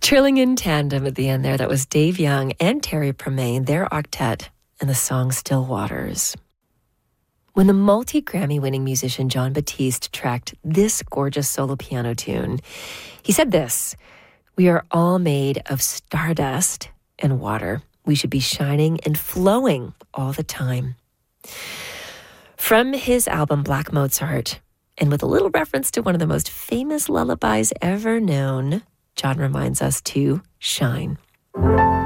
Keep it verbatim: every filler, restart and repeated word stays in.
Trilling in tandem at the end there, that was Dave Young and Terry Premain, their octet, and the song Still Waters. When the multi-Grammy-winning musician Jon Batiste tracked this gorgeous solo piano tune, he said this: "We are all made of stardust and water. We should be shining and flowing all the time." From his album Black Mozart, and with a little reference to one of the most famous lullabies ever known, Jon reminds us to shine.